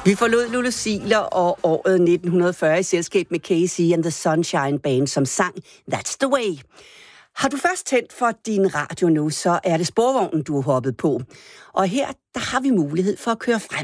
Vi forlod Lulu Ziegler og året 1940 i selskab med Casey and the Sunshine Band, som sang That's the Way. Har du først tændt for din radio nu, så er det Sporvognen, du er hoppet på. Og her, der har vi mulighed for at køre frem